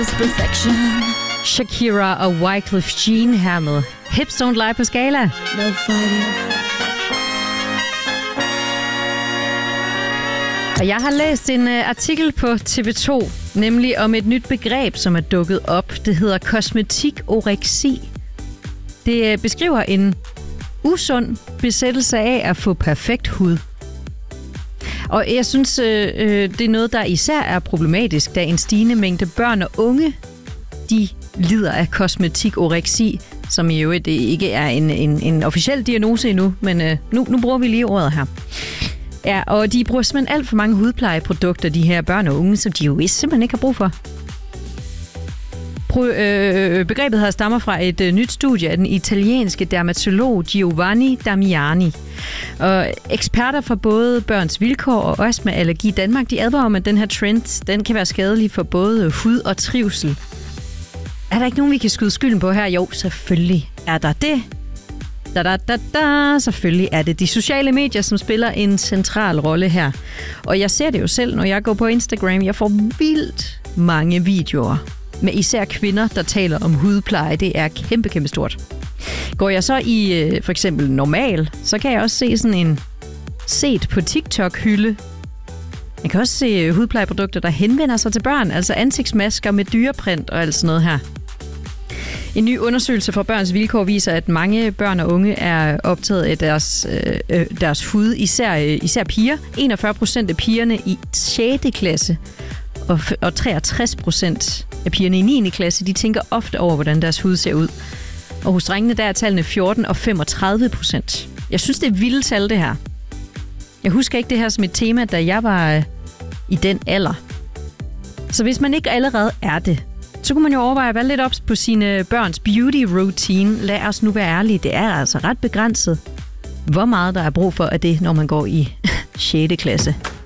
Shakira og Wyclef Jean her med Hips Don't Lie på Skala. No fighting. Og jeg har læst en artikel på TV2, nemlig om et nyt begreb, som er dukket op. Det hedder kosmetikoreksi. Det beskriver en usund besættelse af at få perfekt hud. Og jeg synes, det er noget, der især er problematisk, da en stigende mængde børn og unge, de lider af kosmetikoreksi, som i øvrigt ikke er en officiel diagnose endnu, men nu bruger vi lige ordet her. Ja, og de bruger simpelthen alt for mange hudplejeprodukter, de her børn og unge, som de jo simpelthen ikke har brug for. Begrebet her stammer fra et nyt studie af den italienske dermatolog Giovanni Damiani. Og eksperter fra både Børns Vilkår og Astma Allergi Danmark, de advarer om, at den her trend, den kan være skadelig for både hud og trivsel. Er der ikke nogen, vi kan skyde skylden på her? Jo, selvfølgelig er der det. Selvfølgelig er det de sociale medier, som spiller en central rolle her. Og jeg ser det jo selv, når jeg går på Instagram. Jeg får vildt mange videoer med især kvinder, der taler om hudpleje. Det er kæmpe stort. Går jeg så i for eksempel normal, så kan jeg også se sådan en set på TikTok-hylde. Jeg kan også se hudplejeprodukter, der henvender sig til børn, altså ansigtsmasker med dyreprint og alt sådan noget her. En ny undersøgelse fra Børns Vilkår viser, at mange børn og unge er optaget af deres hud, især piger. 41% af pigerne i 6. klasse og 63% af pigerne i 9. klasse, de tænker ofte over, hvordan deres hud ser ud. Og hos drengene, der er tallene 14 og 35%. Jeg synes, det er vilde tal, det her. Jeg husker ikke det her som et tema, da jeg var i den alder. Så hvis man ikke allerede er det, så kunne man jo overveje at være lidt op på sine børns beauty routine. Lad os nu være ærlige, det er altså ret begrænset, hvor meget der er brug for af det, når man går i 6. klasse.